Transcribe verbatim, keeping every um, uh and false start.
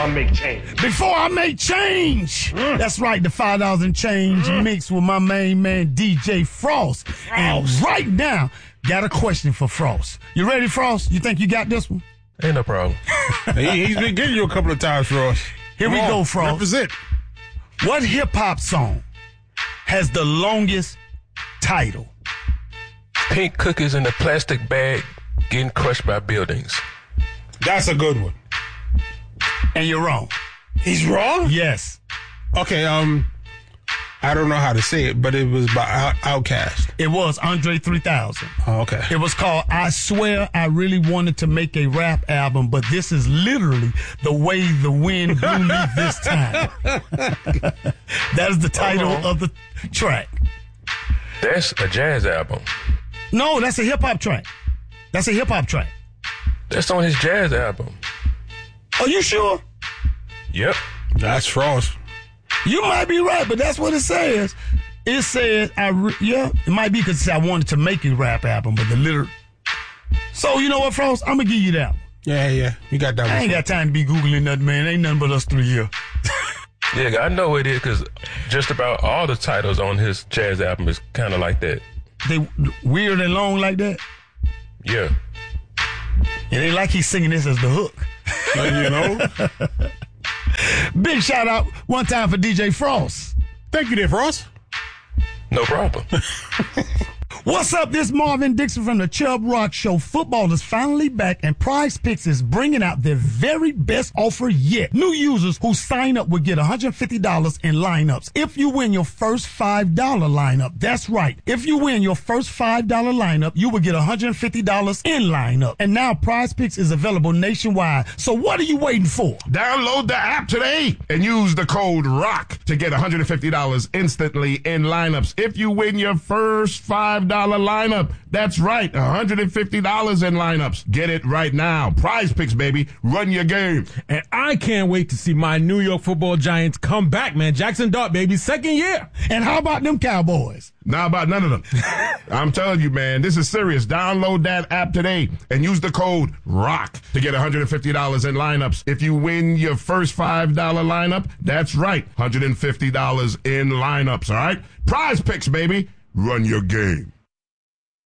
I make change. Before I make change. Mm. That's right, the five dollars and change mm. mix with my main man, D J Frost. Frost. And right now, got a question for Frost. You ready, Frost? You think you got this one? Ain't no problem. he, he's been getting you a couple of times, Frost. Here Come we on, go, Frost. Represent. What hip-hop song has the longest title? Pink cookies in a plastic bag getting crushed by buildings. That's a good one. And you're wrong. He's wrong? Yes. Okay, um, I don't know how to say it, but it was by Out- Outkast. It was Andre three thousand. Oh, okay. It was called I Swear I Really Wanted to Make a Rap Album, but this is literally The Way the Wind Blew Me This Time. That is the title uh-huh. of the track. That's a jazz album. No, that's a hip-hop track. That's a hip-hop track. That's on his jazz album. Are you sure? Yep. That's Frost. You might be right, but that's what it says. It says, I re- yeah, it might be because I wanted to make a rap album, but the literal. So, you know what, Frost? I'm going to give you that one. Yeah, yeah. You got that one. I ain't got time to be Googling nothing, man. Ain't nothing but us three here. Yeah, I know it is because just about all the titles on his jazz album is kind of like that. They weird and long like that? Yeah. It ain't like he's singing this as the hook. You know? Big shout out one time for D J Frost. Thank you there, Frost. No problem. What's up? This is Marvin Dixon from the Chubb Rock Show. Football is finally back, and Prize Picks is bringing out their very best offer yet. New users who sign up will get one hundred fifty dollars in lineups if you win your first five dollars lineup. That's right. If you win your first five dollars lineup, you will get one hundred fifty dollars in lineup. And now Prize Picks is available nationwide. So what are you waiting for? Download the app today and use the code ROCK to get one hundred fifty dollars instantly in lineups if you win your first five dollars lineup. That's right, one hundred fifty dollars in lineups. Get it right now. Prize Picks, baby. Run your game. And I can't wait to see my New York Football Giants come back, man. Jackson Dart, baby, second year. And how about them Cowboys? Not about none of them. I'm telling you, man, this is serious. Download that app today and use the code ROCK to get one hundred fifty dollars in lineups. If you win your first five dollars lineup, that's right, one hundred fifty dollars in lineups, all right? Prize Picks, baby. Run your game.